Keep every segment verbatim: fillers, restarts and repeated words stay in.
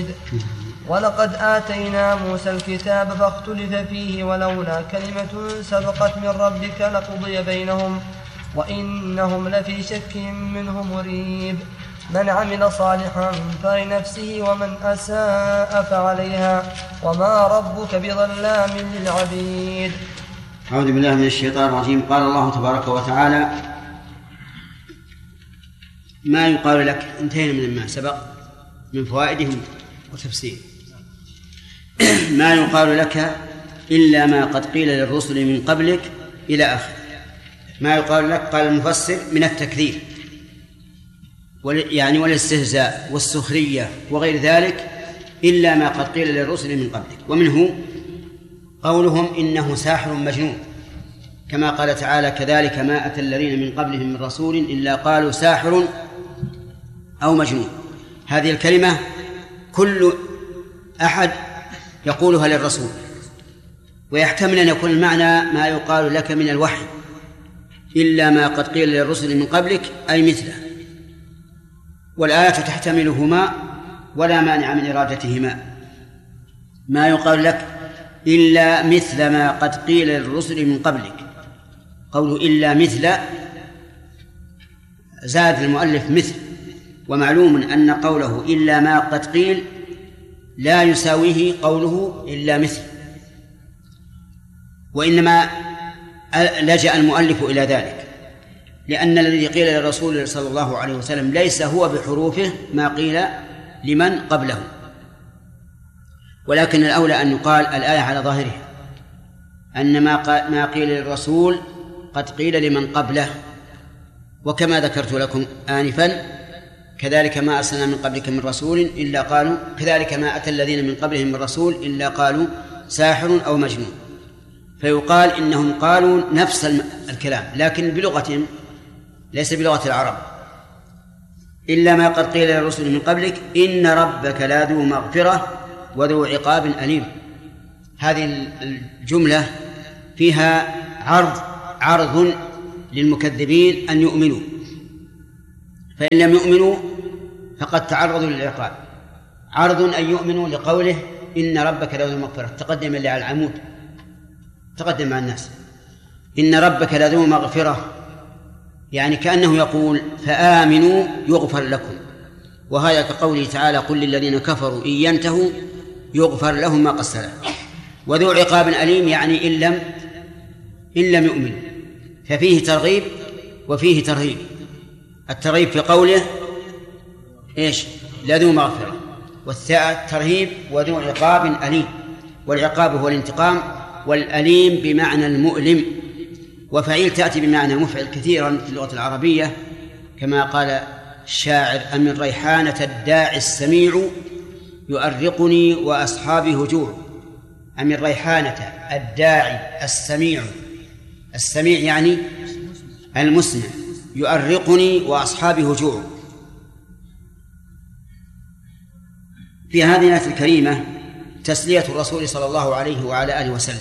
ولقد آتينا موسى الكتاب فاختلف فيه ولولا كلمة سبقت من ربك لقضي بينهم وإنهم لفي شك منه مريب. من عمل صالحا فلنفسه ومن أساء فعليها وما ربك بظلام للعبيد. أعوذ بالله من الشيطان الرجيم. قال الله تبارك وتعالى: ما يقال لك. انتهينا من ما سبق من فوائدهم وتفسير. ما يقال لك إلا ما قد قيل للرسل من قبلك إلى آخر. ما يقال لك، قال المفسر، من التكذيب يعني والاستهزاء والسخرية وغير ذلك، إلا ما قد قيل للرسل من قبلك. ومنه قولهم إنه ساحر مجنون، كما قال تعالى: كذلك ما أتى الذين من قبلهم من رسول إلا قالوا ساحر أو مجنون. هذه الكلمة كل أحد يقولها للرسول، ويحتمل أن يكون المعنى ما يقال لك من الوحي، إلا ما قد قيل للرسل من قبلك أي مثله. والآية تحتملهما ولا مانع من إرادتهما. ما يقال لك إلا مثل ما قد قيل للرسل من قبلك، قوله إلا مثل زاد المؤلف مثل، ومعلوم أن قوله إلا ما قد قيل لا يساويه قوله إلا مثل، وإنما لجأ المؤلف إلى ذلك لأن الذي قيل للرسول صلى الله عليه وسلم ليس هو بحروفه ما قيل لمن قبله، ولكن الأولى أن يقال الآية على ظاهرها، أن ما قيل للرسول قد قيل لمن قبله. وكما ذكرت لكم آنفا: كذلك ما أرسلنا من قبلك من رسول إلا قالوا كذلك ما أتى الذين من قبلهم من رسول إلا قالوا ساحر أو مجنون. فيقال إنهم قالوا نفس الكلام لكن بلغتهم ليس بلغة العرب. إلا ما قد قيل للرسل من قبلك إن ربك لذو مغفرة وذو عقاب أليم. هذه الجملة فيها عرض عرض للمكذبين أن يؤمنوا، فإن لم يؤمنوا فقد تعرضوا للعقاب. عرض أن يؤمنوا لقوله إن ربك لذو مغفرة، تقدم اللي على العمود، تقدم مع الناس. إن ربك لذو مغفرة يعني كأنه يقول فآمنوا يغفر لكم، وهذا كقوله تعالى: قل للذين كفروا إن ينتهوا يغفر لهم ما قد سلف. وذو عقاب أليم يعني إن لم إن لم يؤمنوا، ففيه ترغيب وفيه ترهيب. الترغيب في قوله إيش؟ لذو مغفرة، والترهيب وذو عقاب أليم. والعقاب هو الانتقام، والأليم بمعنى المؤلم. وفعيل تأتي بمعنى مفعل كثيرا في اللغة العربية، كما قال الشاعر: أمن ريحانة الداعي السميع يؤرقني وأصحابي هجوع. أمن ريحانة الداعي السميع، السميع يعني المسمع، يؤرقني وأصحابي هجوع. في هذه الآية الكريمة تسلية الرسول صلى الله عليه وعلى آله وسلم،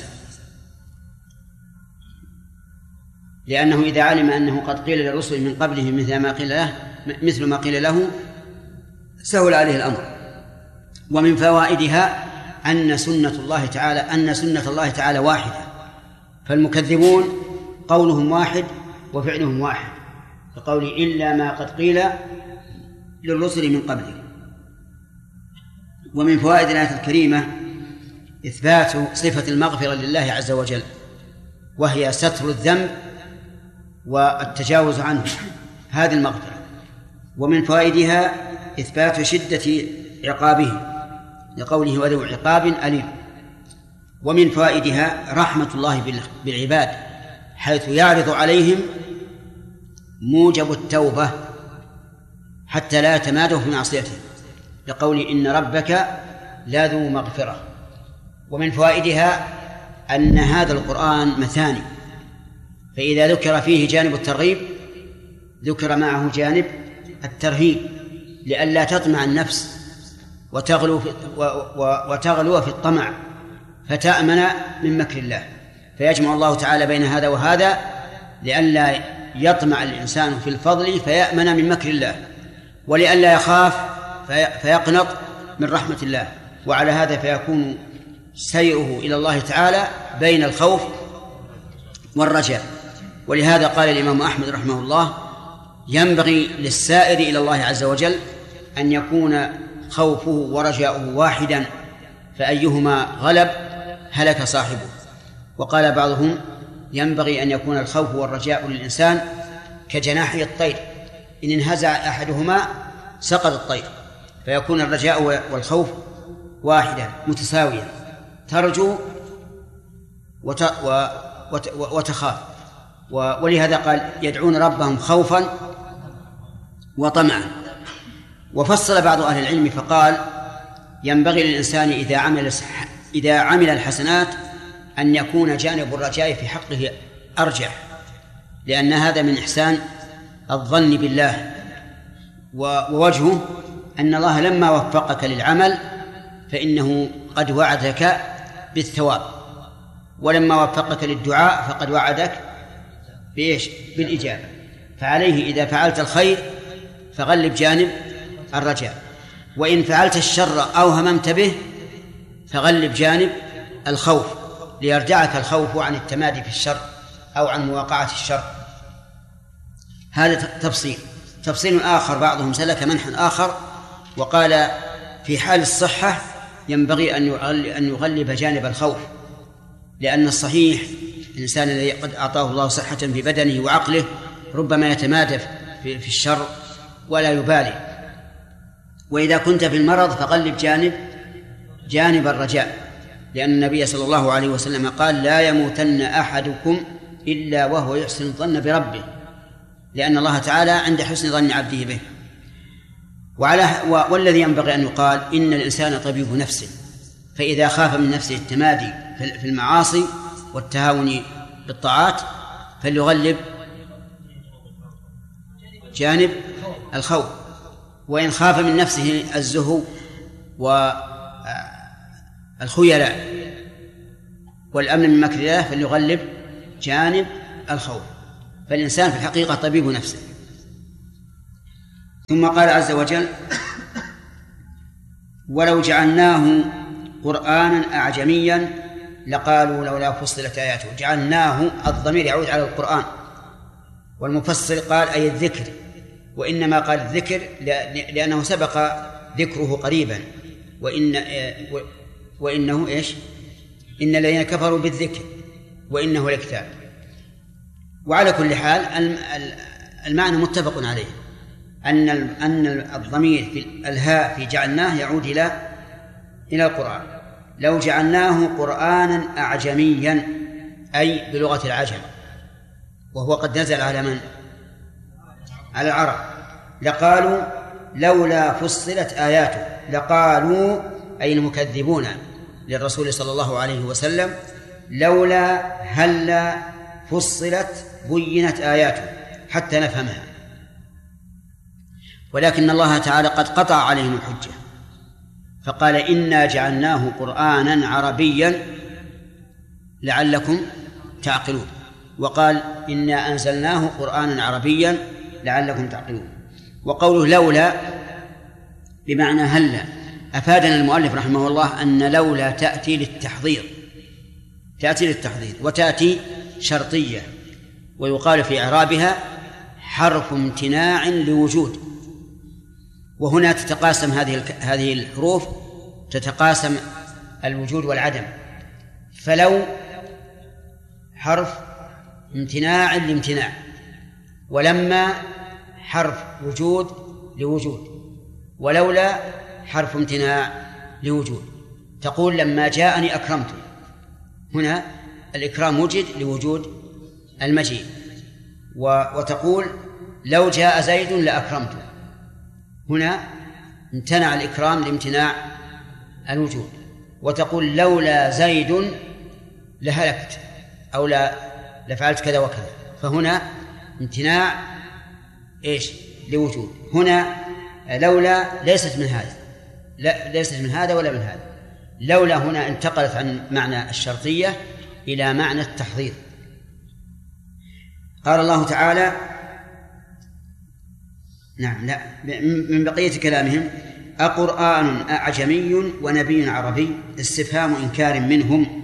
لأنه إذا علم أنه قد قيل للرسل من قبله مثل ما قيل له مثل ما قيل له سهل عليه الأمر. ومن فوائدها أن سنة الله تعالى أن سنة الله تعالى واحدة، فالمكذبون قولهم واحد وفعلهم واحد، فقول إلا ما قد قيل للرسل من قبله. ومن فوائد الآية الكريمة إثبات صفة المغفرة لله عز وجل، وهي ستر الذنب والتجاوز عنه، هذه المغفرة. ومن فوائدها إثبات شدة عقابه لقوله وذو عقاب أليم. ومن فوائدها رحمة الله بالعباد، حيث يعرض عليهم موجب التوبة حتى لا يتمادوا في معصيته، لقول إن ربك لذو مغفرة. ومن فوائدها أن هذا القرآن مثاني، فإذا ذكر فيه جانب الترغيب ذكر معه جانب الترهيب، لئلا تطمع النفس وتغلو في وتغلو في الطمع فتأمن من مكر الله. فيجمع الله تعالى بين هذا وهذا لئلا يطمع الإنسان في الفضل فيأمن من مكر الله، ولئلا يخاف فيقنط من رحمة الله. وعلى هذا فيكون سيره إلى الله تعالى بين الخوف والرجاء. ولهذا قال الإمام أحمد رحمه الله: ينبغي للسائر إلى الله عز وجل أن يكون خوفه ورجاؤه واحدا، فأيهما غلب هلك صاحبه. وقال بعضهم: ينبغي أن يكون الخوف والرجاء للإنسان كجناحي الطير، إن انهزع أحدهما سقط الطير، فيكون الرجاء والخوف واحدا متساويا، ترجو وت... و... وت... وتخاف. و... ولهذا قال: يدعون ربهم خوفا وطمعا. وفصل بعض أهل العلم فقال: ينبغي للإنسان إذا عمل إذا عمل الحسنات أن يكون جانب الرجاء في حقه أرجح، لأن هذا من إحسان الظن بالله. ووجهه أن الله لما وفقك للعمل فإنه قد وعدك بالثواب، ولما وفقك للدعاء فقد وعدك بإيش؟ بالإجابة. فعليه إذا فعلت الخير فغلب جانب الرجاء، وإن فعلت الشر أو هممت به فغلب جانب الخوف، ليرجعك الخوف عن التمادي في الشر أو عن مواقعة الشر. هذا تفصيل. تفصيل آخر بعضهم سلك منحا آخر وقال: في حال الصحة ينبغي أن يغلب جانب الخوف، لأن الصحيح الإنسان الذي قد أعطاه الله صحة في بدنه وعقله ربما يتمادى في الشر ولا يبالي. وإذا كنت في المرض فغلب جانب جانب الرجاء، لأن النبي صلى الله عليه وسلم قال: لا يموتن أحدكم إلا وهو يحسن الظن بربه، لأن الله تعالى عند حسن ظن عبده به. وعلى والذي ينبغي أن يقال: إن الإنسان طبيب نفسه، فإذا خاف من نفسه التمادي في المعاصي والتهاون بالطاعات فليغلب جانب الخوف، وإن خاف من نفسه الزهو والخيلاء والأمن من مكر الله فليغلب جانب الخوف. فالإنسان في الحقيقة طبيب نفسه. ثم قال عز وجل: ولو جعلناه قرآنا أعجميا لقالوا لولا فصلت آياته. جعلناه الضمير يعود على القرآن، والمفسر قال أي الذكر، وإنما قال الذكر لأنه سبق ذكره قريبا، وإن وإنه إيش؟ إن الذين كفروا بالذكر وإنه لكتاب. وعلى كل حال المعنى متفق عليه، أن أن الضمير في الهاء في جعلناه يعود إلى إلى القرآن. لو جعلناه قرآنا أعجميا أي بلغة العجم، وهو قد نزل على من؟ على العرب. لقالوا لولا فصلت آياته، لقالوا أي المكذبون للرسول صلى الله عليه وسلم لولا هلا فصلت بينت آياته حتى نفهمها. ولكن الله تعالى قد قطع عليهم الحجة فقال: إنا جعلناه قرآنا عربيا لعلكم تعقلون، وقال: إنا أنزلناه قرآنا عربيا لعلكم تعقلون. وقوله لولا بمعنى هلا. أفادنا المؤلف رحمه الله أن لولا تأتي للتحضير، تأتي للتحضير وتأتي شرطية، ويقال في إعرابها حرف امتناع لوجود. وهنا تتقاسم هذه هذه الحروف، تتقاسم الوجود والعدم. فلو حرف امتناع لامتناع، ولما حرف وجود لوجود، ولولا حرف امتناع لوجود. تقول لما جاءني أكرمت، هنا الإكرام وجد لوجود المجيء. وتقول لو جاء زيد لأكرمته، هنا امتنع الإكرام لامتناع الوجود. وتقول لولا زيد لهلكت أو لا لفعلت كذا وكذا، فهنا امتناع إيش؟ لوجود. هنا لولا ليست من هذا، لا ليست من هذا ولا من هذا. لولا هنا انتقلت عن معنى الشرطية إلى معنى التحضير. قال الله تعالى: نعم لا من بقية كلامهم: أقرآن أعجمي ونبي عربي استفهام إنكار منهم،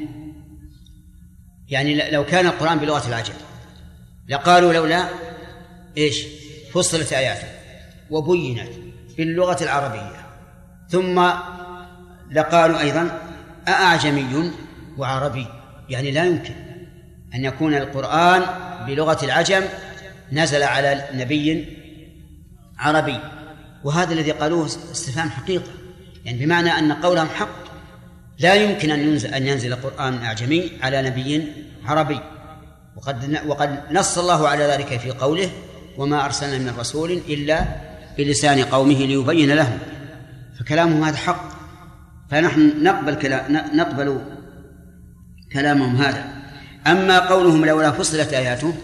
يعني لو كان القرآن بلغة العجم لقالوا لولا إيش فصلت آياته وبينت باللغة العربية، ثم لقالوا أيضا أعجمي وعربي، يعني لا يمكن أن يكون القرآن بلغة العجم نزل على نبي عربي، وهذا الذي قالوه استفهام حقيقة، يعني بمعنى أن قولهم حق، لا يمكن أن ينزل, أن ينزل القرآن أعجمي على نبي عربي، وقد, وقد نص الله على ذلك في قوله وما أرسلنا من رسول إلا بلسان قومه ليبين لهم، فكلامهم هذا حق، فنحن نقبل, كلام نقبل كلامهم هذا. أما قولهم لولا فصلت آياته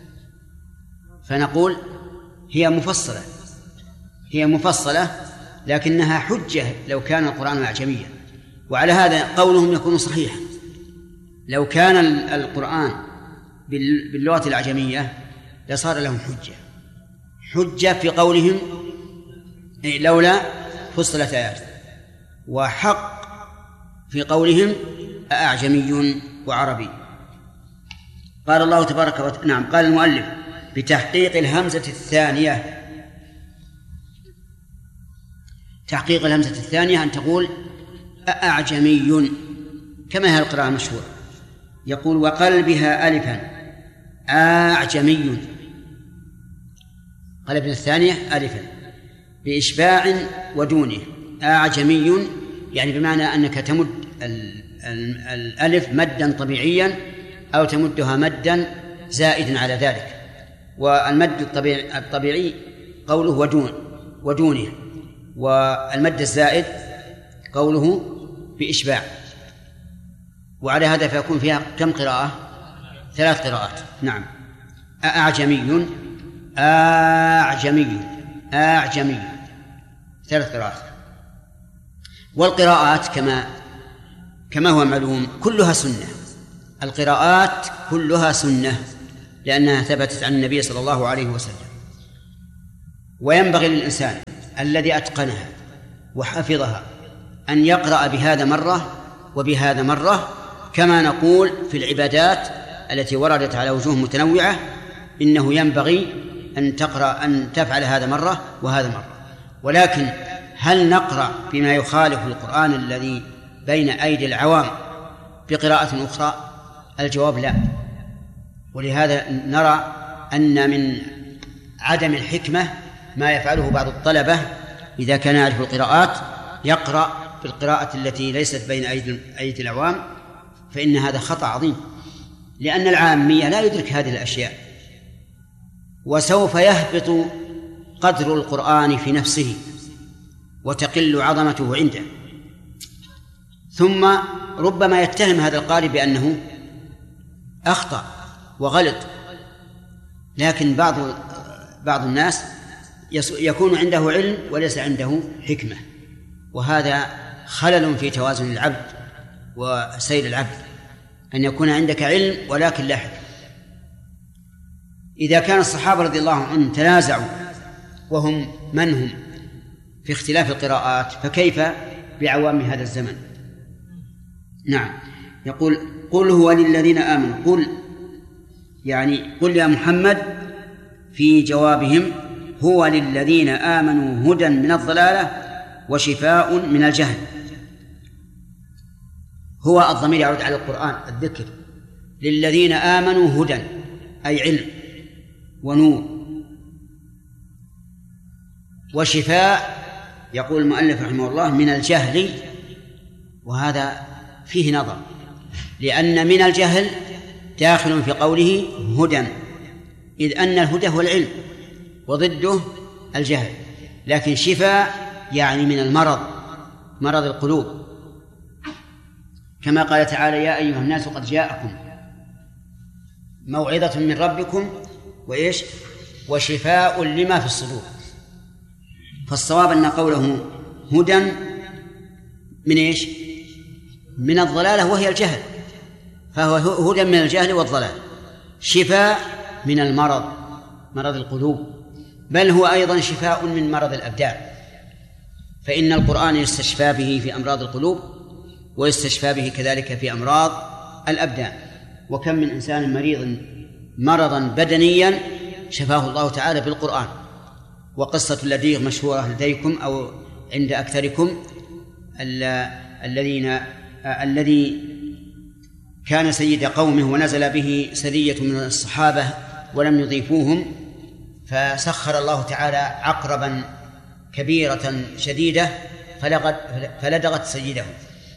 فنقول هي مفصلة هي مفصلة لكنها حجة لو كان القرآن أعجميا، وعلى هذا قولهم يكون صحيحا. لو كان القرآن باللغة الأعجمية لصار لهم حجة حجة في قولهم لولا فصلت آياته، وحق في قولهم أعجمي وعربي. قال الله تبارك وتعالى، نعم، قال المؤلف بتحقيق الهمزة الثانية. تحقيق الهمزة الثانية أن تقول أعجمي كما هي القراءة المشهورة، يقول وقلبها ألفا أعجمي، قلب الثانية ألفا بإشباع ودونه، أعجمي يعني بمعنى أنك تمد الألف مدا طبيعيا أو تمدها مدا زائدا على ذلك، والمد الطبيعي, الطبيعي قوله ودون ودونه، والمد الزائد قوله بإشباع، وعلى هذا فيكون فيها كم قراءة؟ ثلاث قراءات. نعم، أعجمي أعجمي أعجمي ثلاث قراءات. والقراءات كما كما هو معلوم كلها سنة، القراءات كلها سنة لأنها ثبتت عن النبي صلى الله عليه وسلم، وينبغي للإنسان الذي أتقنها وحفظها أن يقرأ بهذا مرة وبهذا مرة، كما نقول في العبادات التي وردت على وجوه متنوعة إنه ينبغي أن تقرأ أن تفعل هذا مرة وهذا مرة. ولكن هل نقرأ بما يخالف القرآن الذي بين أيدي العوام بقراءة أخرى؟ الجواب لا. ولهذا نرى أن من عدم الحكمة ما يفعله بعض الطلبة إذا كان يعرف القراءات يقرأ بالقراءة التي ليست بين أيدي العوام، فإن هذا خطأ عظيم، لأن العامية لا يدرك هذه الأشياء، وسوف يهبط قدر القرآن في نفسه وتقل عظمته عنده، ثم ربما يتهم هذا القارئ بأنه أخطأ وغلط. لكن بعض بعض الناس يكون عنده علم وليس عنده حكمة، وهذا خلل في توازن العبد وسير العبد، أن يكون عندك علم ولكن لا حكمة. إذا كان الصحابة رضي الله عنهم تنازعوا وهم من هم في اختلاف القراءات، فكيف بعوام هذا الزمن؟ نعم، يقول قل هو للذين آمنوا، قل يعني قل يا محمد في جوابهم هو للذين آمنوا هدى من الضلالة وشفاء من الجهل. هو الضمير يعود على القرآن الذكر، للذين آمنوا هدى أي علم ونور، وشفاء يقول المؤلف رحمه الله من الجهل، وهذا فيه نظر، لأن من الجهل داخل في قوله هدى، إذ أن الهدى هو العلم وضده الجهل، لكن شفاء يعني من المرض، مرض القلوب، كما قال تعالى يا أيها الناس قد جاءكم موعظة من ربكم وإيش وشفاء لما في الصدور. فالصواب أن قوله هدى من إيش من الضلالة وهي الجهل، فهو هدى من الجهل والضلال، شفاء من المرض مرض القلوب، بل هو أيضا شفاء من مرض الأبدان، فإن القرآن يستشفى به في أمراض القلوب ويستشفى به كذلك في أمراض الأبدان. وكم من إنسان مريض مرضا بدنيا شفاه الله تعالى بالقرآن. وقصة اللديغ مشهورة لديكم أو عند أكثركم، الذين الذي كان سيد قومه ونزل به سرية من الصحابة ولم يضيفوهم، فسخر الله تعالى عقربا كبيرة شديدة فلدغت سيده،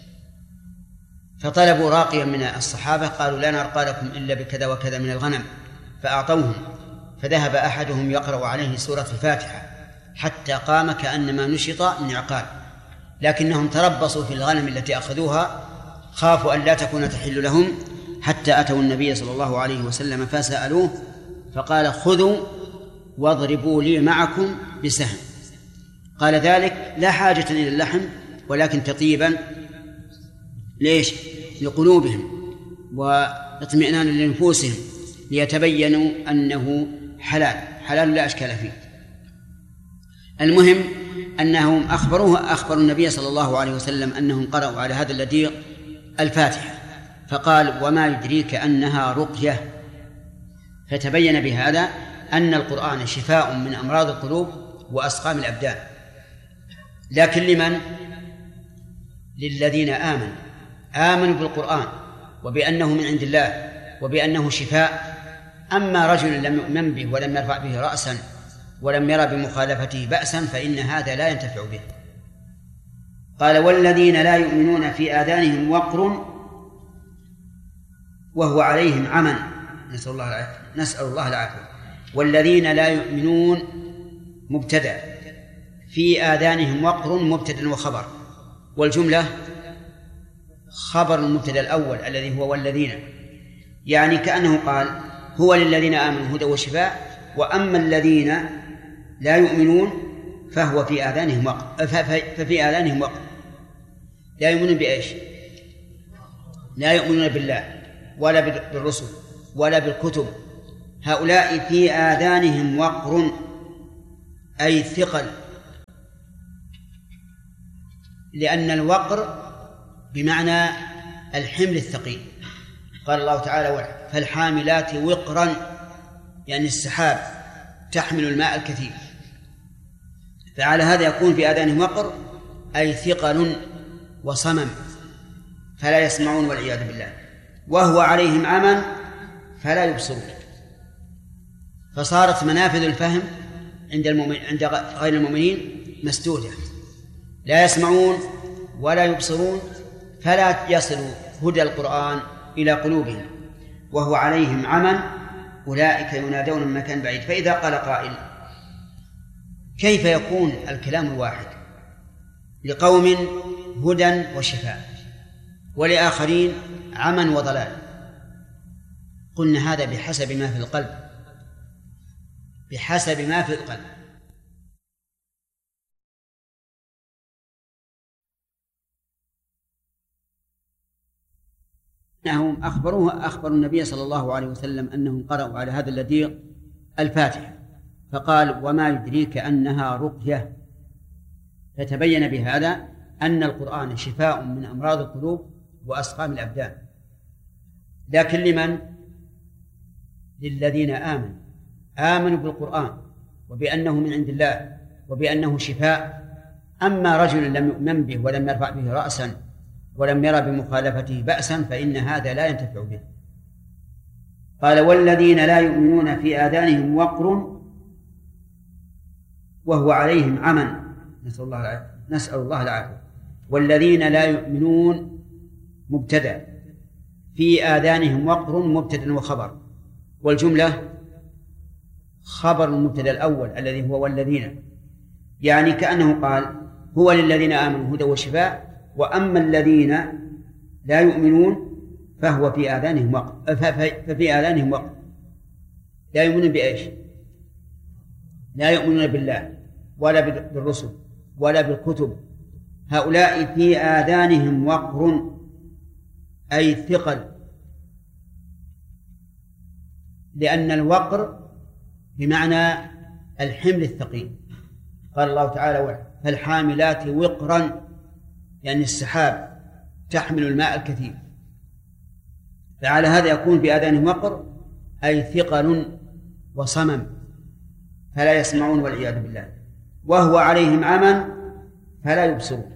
فطلبوا راقيا من الصحابة قالوا لا نرقى لكم إلا بكذا وكذا من الغنم، فأعطوهم، فذهب أحدهم يقرأ عليه سورة الفاتحة حتى قام كأنما نشط من عقال، لكنهم تربصوا في الغنم التي أخذوها، خافوا أن لا تكون تحل لهم، حتى أتوا النبي صلى الله عليه وسلم فسألوه فقال خذوا واضربوا لي معكم بسهم. قال ذلك لا حاجة إلى اللحم ولكن تطيبا ليش؟ لقلوبهم واطمئنانا لنفوسهم ليتبينوا أنه حلال حلال لا أشكال فيه. المهم أنهم أخبروه أخبروا النبي صلى الله عليه وسلم أنهم قرأوا على هذا اللديغ الفاتحة، فقال وما يدريك أنها رقية، فتبين بهذا أن القرآن شفاء من أمراض القلوب وأسقام الأبدان. لكن لمن؟ للذين آمنوا آمنوا بالقرآن وبأنه من عند الله وبأنه شفاء. أما رجل لم يؤمن به ولم يرفع به رأسا ولم يرى بمخالفته بأسا فإن هذا لا ينتفع به. قال والذين لا يؤمنون في آذانهم وقر وهو عليهم عمى، نسأل الله العافية نسأل الله العافية. والذين لا يؤمنون مبتدأ، في آذانهم وقر مبتدأ وخبر، والجملة خبر المبتدأ الأول الذي هو والذين، يعني كأنه قال هو للذين آمنوا هدى وشفاء، وأما الذين لا يؤمنون فهو في آذانهم وقر، ففي آذانهم وقر. لا يؤمنون بإيش؟ لا يؤمنون بالله ولا بالرسل ولا بالكتب، هؤلاء في آذانهم وقر أي ثقل، لأن الوقر بمعنى الحمل الثقيل. قال الله تعالى فالحاملات وقرا، يعني السحاب تحمل الماء الكثير، فعلى هذا يكون في آذانهم وقر أي ثقل وصمم فلا يسمعون والعياذ بالله، وهو عليهم عمى فلا يبصرون. فصارت منافذ الفهم عند المؤمن عند غير المؤمنين مسدودة، لا يسمعون ولا يبصرون، فلا يصل هدى القرآن إلى قلوبهم. وهو عليهم عمى أولئك ينادون من مكان بعيد. فإذا قال قائل كيف يكون الكلام الواحد لقوم هدى وشفاء ولآخرين عمى وضلال؟ قلنا هذا بحسب ما في القلب، بحسب ما في القلب. أنهم أخبروه أخبروا النبي صلى الله عليه وسلم أنهم قرأوا على هذا اللديغ الفاتحة، فقال وما يدريك أنها رقية، فتبين بهذا أن القرآن شفاء من أمراض القلوب وأسقام الأبدان. لكن لمن؟ للذين آمنوا آمنوا بالقرآن وبأنه من عند الله وبأنه شفاء. أما رجل لم يؤمن به ولم يرفع به رأسا ولم يرى بمخالفته بأسا فإن هذا لا ينتفع به. قال والذين لا يؤمنون في آذانهم وقر وهو عليهم عمى، نسأل الله العافية نسأل الله العافية. والذين لا يؤمنون مبتدأ، في آذانهم وقر مبتدأ وخبر، والجملة خبر المبتدأ الأول الذي هو والذين، يعني كأنه قال هو للذين آمنوا هدى وشفاء، وأما الذين لا يؤمنون فهو في آذانهم وقر، ففي آذانهم وقر. لا يؤمنون بإيش؟ لا يؤمنون بالله ولا بالرسل ولا بالكتب، هؤلاء في آذانهم وقر أي ثقل، لأن الوقر بمعنى الحمل الثقيل. قال الله تعالى فالحاملات وقرا، يعني السحاب تحمل الماء الكثير، فعلى هذا يكون في آذانهم وقر أي ثقل وصمم فلا يسمعون والعياذ بالله، وهو عليهم عمى فلا يبصرون.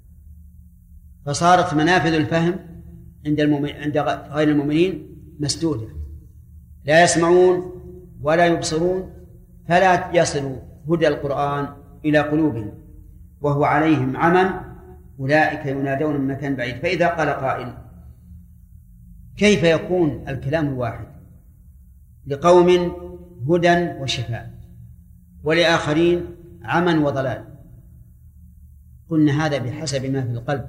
فصارت منافذ الفهم عند المؤمن عند غير المؤمنين مسدودة، لا يسمعون ولا يبصرون، فلا يصل هدى القرآن إلى قلوبهم، وهو عليهم عمى أولئك ينادون من مكان بعيد. فإذا قال قائل كيف يكون الكلام الواحد لقوم هدى وشفاء ولآخرين عمى وضلال؟ قلنا هذا بحسب ما في القلب،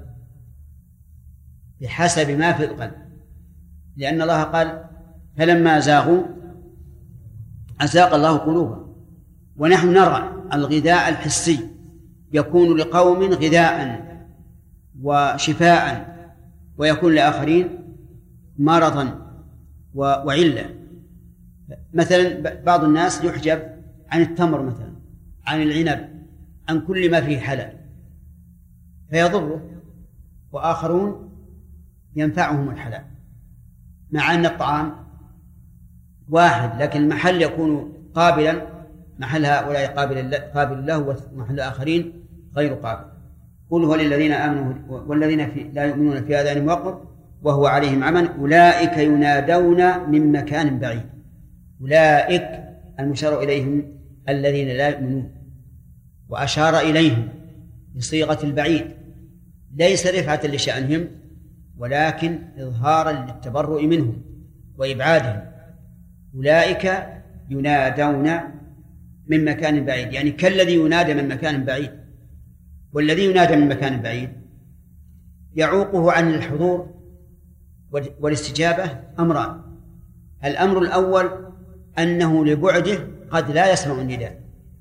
بحسب ما في القلب، لأن الله قال فلما زاغوا أزاغ الله قلوبهم. ونحن نرى الغذاء الحسي يكون لقوم غذاء وشفاء، ويكون لآخرين مرضا وعلة. مثلا بعض الناس يحجب عن التمر مثلا، عن العنب، عن كل ما فيه حلال فيضره، وآخرون ينفعهم الحلال، مع أن الطعام واحد لكن المحل يكون قابلا، محل هؤلاء قابل قابل له ومحل آخرين غير قابل. قل هو للذين آمنوا والذين في لا يؤمنون في آذانهم وقر وهو عليهم عمى أولئك ينادون من مكان بعيد. أولئك المشار إليهم الذين لا يؤمنون، وأشار إليهم بصيغة البعيد ليس رفعة لشأنهم ولكن إظهارا للتبرؤ منهم وإبعادهم. أولئك ينادون من مكان بعيد، يعني كالذي ينادى من مكان بعيد. والذي ينادى من مكان بعيد يعوقه عن الحضور والاستجابة أمران. الأمر الأول أنه لبعده قد لا يسمع النداء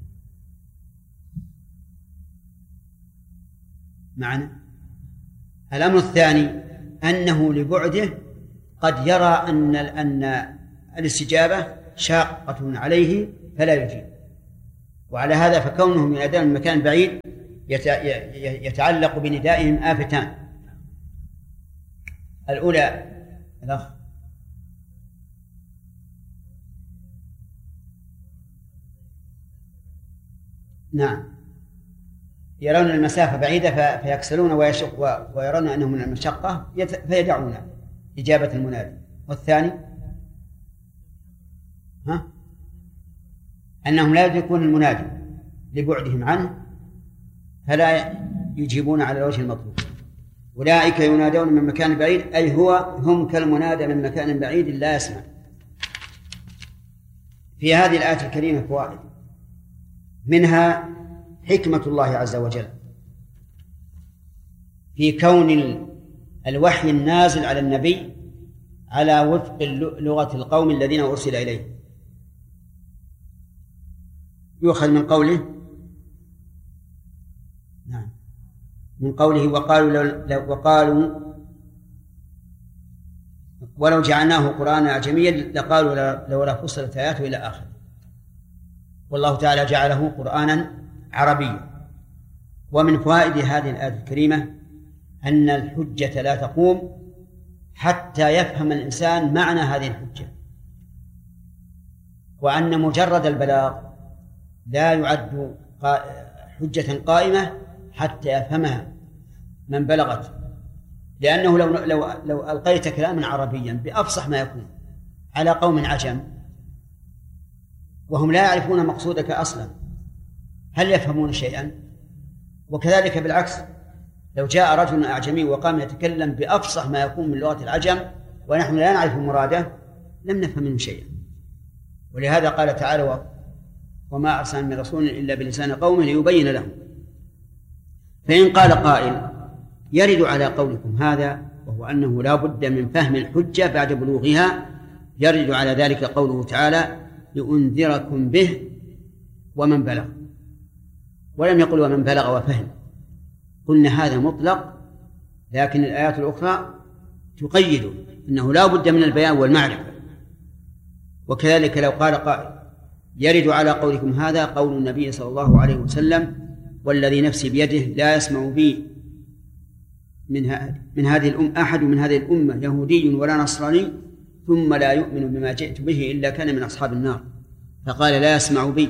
معنا. الأمر الثاني أنه لبعده قد يرى أن أن الاستجابة شاقة عليه فلا يجيب. وعلى هذا فكونهم ينادون من مكان بعيد يتعلق بندائهم آفتان. الأولى الأخ نعم يرون المسافة بعيدة فيكسلون ويشق ويرون أنه من المشقة فيدعون إجابة المنادي. والثاني ها أنهم لا يدركون المنادي لبعدهم عنه فلا يجيبون على الوجه المطلوب. أولئك ينادون من مكان بعيد أي هو هم كالمنادى من مكان بعيد لا يسمع. في هذه الآية الكريمة فوائد، منها حكمة الله عز وجل في كون الوحي النازل على النبي على وفق لغة القوم الذين أرسل إليه. يؤخذ من قوله نعم من قوله وقالوا لو وقالوا ولو جعلناه قرآنا أعجميا لقالوا لولا فصلت آياته إلى آخر. والله تعالى جعله قرآنا عربيا. ومن فوائد هذه الآية الكريمة أن الحجة لا تقوم حتى يفهم الإنسان معنى هذه الحجة، وأن مجرد البلاغ لا يعد حجة قائمة حتى يفهمها من بلغت. لأنه لو, لو, لو ألقيت كلاما عربيا بأفصح ما يكون على قوم عجم وهم لا يعرفون مقصودك أصلا هل يفهمون شيئا؟ وكذلك بالعكس لو جاء رجل أعجمي وقام يتكلم بأفصح ما يكون من لغة العجم ونحن لا نعرف مراده لم نفهم منه شيئا. ولهذا قال تعالى وما أرسلنا من رسول إلا بلسان قومه ليبين لهم. فإن قال قائل يرد على قولكم هذا وهو أنه لا بد من فهم الحجة بعد بلوغها، يرد على ذلك قوله تعالى لأنذركم به ومن بلغ، ولم يقل ومن بلغ وفهم. قلنا هذا مطلق، لكن الآيات الأخرى تقيد أنه لا بد من البيان والمعرفة. وكذلك لو قال قائل يرد على قولكم هذا قول النبي صلى الله عليه وسلم والذي نفسي بيده لا يسمع بي من, من هذه الأمة أحد من هذه الأمة يهودي ولا نصراني ثم لا يؤمن بما جئت به إلا كان من أصحاب النار. فقال لا يسمع بي،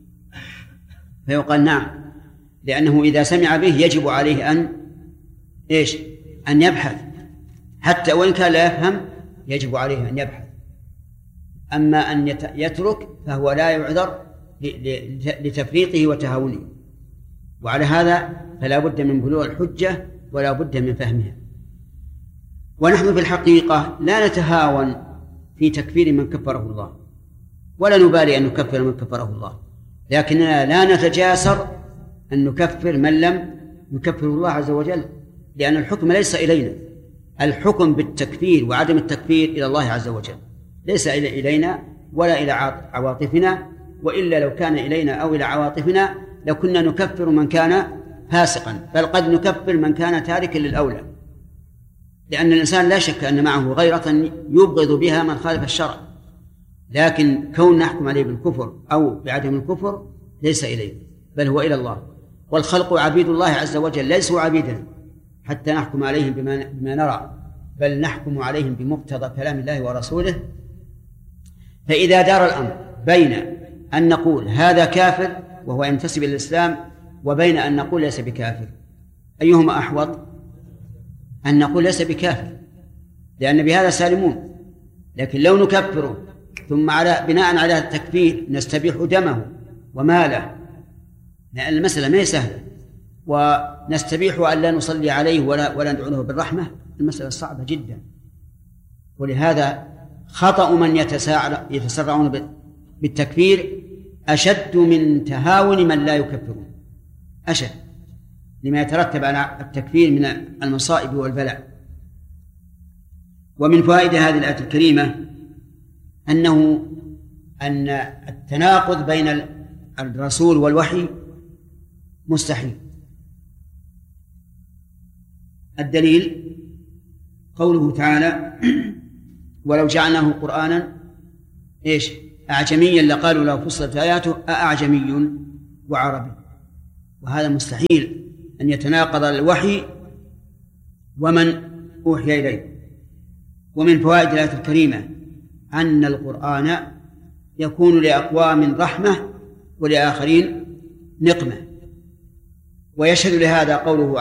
فيقال نعم، لأنه إذا سمع به يجب عليه أن إيش؟ أن يبحث، حتى وإن كان لا يفهم يجب عليه أن يبحث. أما أن يترك فهو لا يعذر لتفريطه وتهاونه، وعلى هذا فلا بد من بلوغ الحجة ولا بد من فهمها. ونحن في الحقيقة لا نتهاون في تكفير من كفره الله، ولا نبالي أن نكفر من كفره الله، لكننا لا نتجاسر أن نكفر من لم يكفر الله عز وجل، لأن الحكم ليس إلينا، الحكم بالتكفير وعدم التكفير إلى الله عز وجل، ليس إلينا ولا إلى عواطفنا، وإلا لو كان إلينا أو إلى عواطفنا لكنا نكفر من كان فاسقا، بل قد نكفر من كان تاركا للأولى، لأن الإنسان لا شك أن معه غيرة يبغض بها من خالف الشرع، لكن كون نحكم عليه بالكفر أو بعدم الكفر ليس إليه بل هو إلى الله. والخلق عبيد الله عز وجل ليسوا عبيدا حتى نحكم عليهم بما, بما نرى، بل نحكم عليهم بمقتضى كلام الله ورسوله. فإذا دار الأمر بين أن نقول هذا كافر وهو ينتسب إلى الإسلام وبين أن نقول ليس بكافر، أيهما أحوط؟ أن نقول ليس بكافر، لأن بهذا سالمون. لكن لو نكفره ثم على بناء على التكفير نستبيح دمه وماله، لأن المسألة ما هي سهلة، ونستبيح أن لا نصلي عليه ولا, ولا ندعو له بالرحمة، المسألة صعبة جدا. ولهذا خطأ من يتسرعون بالتكفير أشد من تهاون من لا يكفرون، أشد لما يترتب على التكفير من المصائب والبلاء. ومن فوائد هذه الآية الكريمة أنه أن التناقض بين الرسول والوحي مستحيل. الدليل قوله تعالى ولو جعلناه قرآنا إيش أعجميا لقالوا لو فصلت آياته أأعجمي وعربي، وهذا مستحيل أن يتناقض الوحي ومن أوحي إليه. ومن فوائد الآية الكريمة أن القرآن يكون لأقوام رحمة ولآخرين نقمة، ويشهد لهذا قوله